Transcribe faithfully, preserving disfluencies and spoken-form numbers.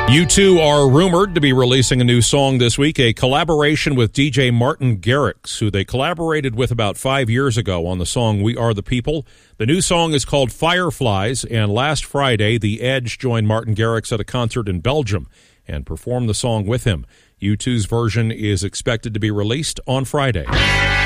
U two are rumored to be releasing a new song this week, a collaboration with D J Martin Garrix, who they collaborated with about five years ago on the song We Are the People. The new song is called Fireflies, and last Friday, The Edge joined Martin Garrix at a concert in Belgium and performed the song with him. U two's version is expected to be released on Friday.